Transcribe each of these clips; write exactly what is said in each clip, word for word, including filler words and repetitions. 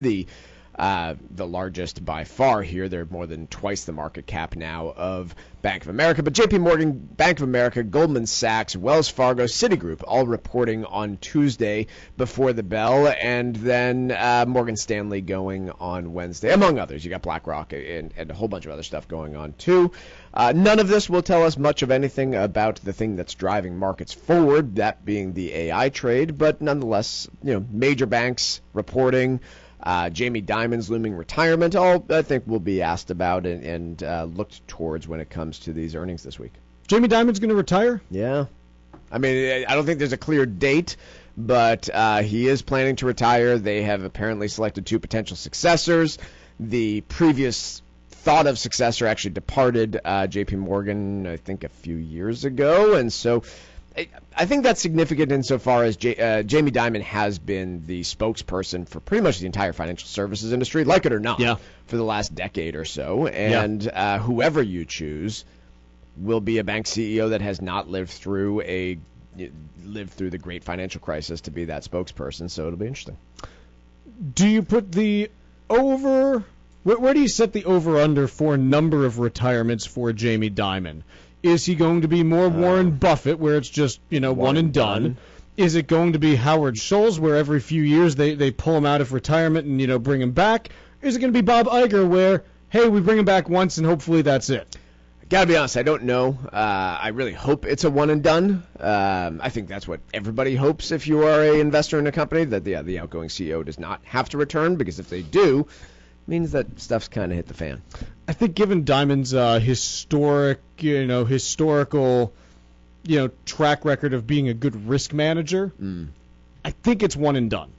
the uh, the largest by far here. They're more than twice the market cap now of Bank of America. But J P Morgan, Bank of America, Goldman Sachs, Wells Fargo, Citigroup all reporting on Tuesday before the bell, and then uh, Morgan Stanley going on Wednesday, among others. You got BlackRock and, and a whole bunch of other stuff going on too. Uh, none of this will tell us much of anything about the thing that's driving markets forward, that being the A I trade, but nonetheless, you know, major banks reporting. Uh, Jamie Dimon's looming retirement, all I think will be asked about and, and uh, looked towards when it comes to these earnings this week. Jamie Dimon's going to retire? Yeah. I mean, I don't think there's a clear date, but uh, he is planning to retire. They have apparently selected two potential successors. The previous thought of successor actually departed uh, J P Morgan, I think, a few years ago, and so I think that's significant insofar as J, uh, Jamie Dimon has been the spokesperson for pretty much the entire financial services industry, like it or not, yeah. for the last decade or so. And yeah. uh, whoever you choose will be a bank C E O that has not lived through a lived through the great financial crisis to be that spokesperson. So it'll be interesting. Do you put the over? Where, where do you set the over/under for number of retirements for Jamie Dimon? Is he going to be more Warren uh, Buffett, where it's just, you know, one, one and done? done? Is it going to be Howard Schultz, where every few years they, they pull him out of retirement and, you know, bring him back? Is it going to be Bob Iger, where, hey, we bring him back once and hopefully that's it? Gotta be honest, I don't know. Uh, I really hope it's a one and done. Um, I think that's what everybody hopes if you are a investor in a company, that the, uh, the outgoing C E O does not have to return, because if they do, means that stuff's kind of hit the fan. I think given Dimon's uh, historic, you know, historical, you know, track record of being a good risk manager, mm. I think it's one and done.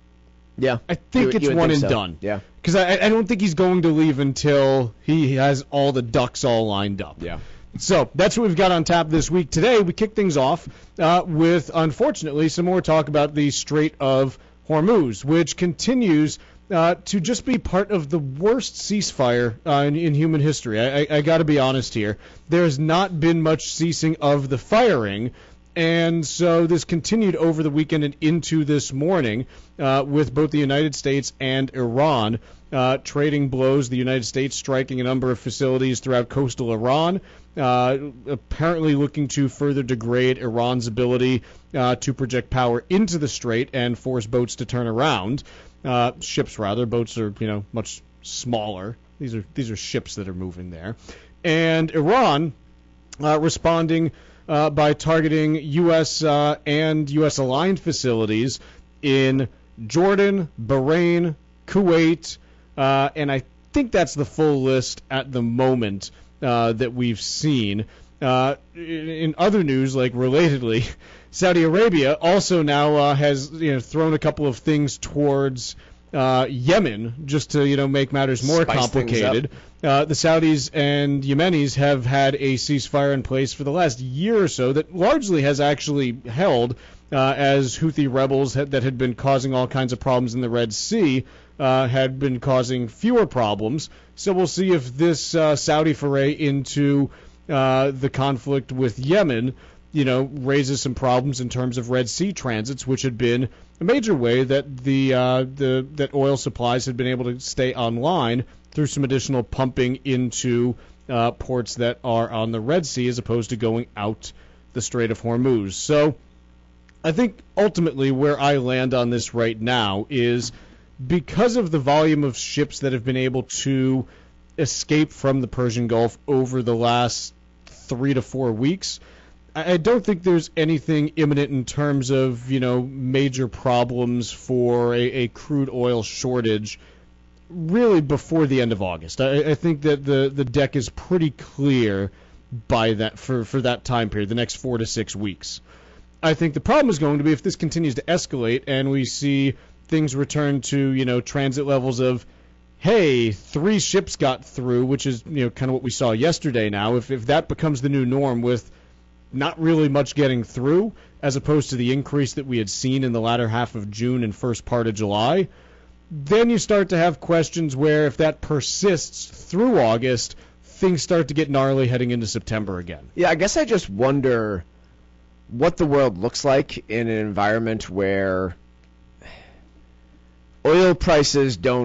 Yeah. I think you, it's you one think and so. done. Yeah. Because I, I don't think he's going to leave until he has all the ducks all lined up. Yeah. So that's what we've got on tap this week. Today we kick things off uh, with, unfortunately, some more talk about the Strait of Hormuz, which continues Uh, to just be part of the worst ceasefire uh, in, in human history. I, I, I got to be honest here. There's not been much ceasing of the firing, and so this continued over the weekend and into this morning uh, with both the United States and Iran uh, trading blows, the United States striking a number of facilities throughout coastal Iran, uh, apparently looking to further degrade Iran's ability uh, to project power into the strait and force boats to turn around. Uh, ships, rather. Boats are, you know, much smaller. These are these are ships that are moving there. And Iran uh, responding uh, by targeting U S uh, and U S aligned facilities in Jordan, Bahrain, Kuwait, uh, and I think that's the full list at the moment uh, that we've seen. Uh, in, in other news, like relatedly, Saudi Arabia also now uh, has you know thrown a couple of things towards uh, Yemen just to you know make matters more Spice complicated. Uh, the Saudis and Yemenis have had a ceasefire in place for the last year or so that largely has actually held uh, as Houthi rebels had, that had been causing all kinds of problems in the Red Sea uh, had been causing fewer problems. So we'll see if this uh, Saudi foray into uh, the conflict with Yemen you know, raises some problems in terms of Red Sea transits, which had been a major way that the uh, the that oil supplies had been able to stay online through some additional pumping into uh, ports that are on the Red Sea as opposed to going out the Strait of Hormuz. So I think ultimately where I land on this right now is because of the volume of ships that have been able to escape from the Persian Gulf over the last three to four weeks, I don't think there's anything imminent in terms of, you know, major problems for a, a crude oil shortage really before the end of August. I, I think that the, the deck is pretty clear by that for, for that time period, the next four to six weeks. I think the problem is going to be if this continues to escalate and we see things return to, you know, transit levels of, hey, three ships got through, which is, you know, kind of what we saw yesterday now. If if that becomes the new norm with not really much getting through, as opposed to the increase that we had seen in the latter half of June and first part of July, then you start to have questions where if that persists through August, things start to get gnarly heading into September again. Yeah, I guess I just wonder what the world looks like in an environment where oil prices don't